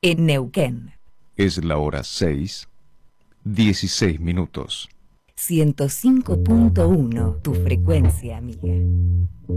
en Neuquén. Es la hora 6:16. 105.1, tu frecuencia, amiga.